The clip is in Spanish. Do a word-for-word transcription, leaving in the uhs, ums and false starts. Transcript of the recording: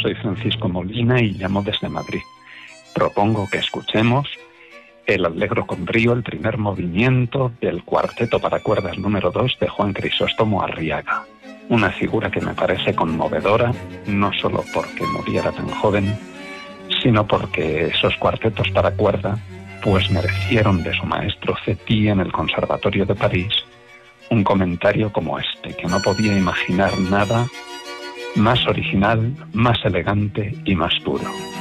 soy Francisco Molina y llamo desde Madrid. Propongo que escuchemos el Allegro con brío, el primer movimiento del cuarteto para cuerdas número dos de Juan Crisóstomo Arriaga. Una figura que me parece conmovedora, no solo porque muriera tan joven, sino porque esos cuartetos para cuerda pues merecieron de su maestro Cetí en el Conservatorio de París un comentario como este, que no podía imaginar nada más original, más elegante y más puro.